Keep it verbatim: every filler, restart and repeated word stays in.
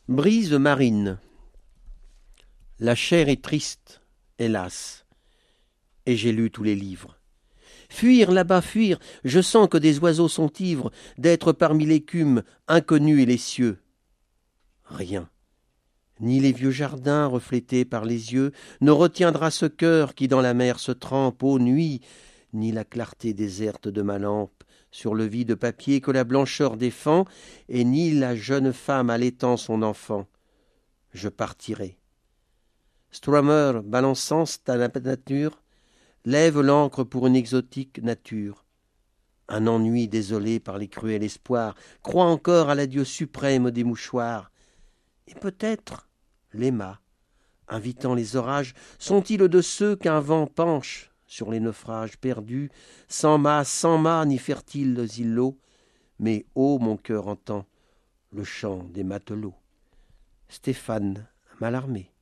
Brise marine. La chair est triste, hélas, et j'ai lu tous les livres. Fuir là-bas, fuir, je sens que des oiseaux sont ivres d'être parmi l'écume, inconnus et les cieux. Rien, ni les vieux jardins reflétés par les yeux, ne retiendra ce cœur qui dans la mer se trempe aux nuits, ni la clarté déserte de ma lampe sur le vide papier que la blancheur défend, et ni la jeune femme allaitant son enfant. Je partirai. Strummer, balançant ta nature, lève l'ancre pour une exotique nature. Un ennui désolé par les cruels espoirs croit encore à l'adieu suprême des mouchoirs. Et peut-être les mâts, invitant les orages, sont-ils de ceux qu'un vent penche sur les naufrages perdus, sans mâts, sans mâts, ni fertiles îlots, mais ô mon cœur entend le chant des matelots. Stéphane Mallarmé.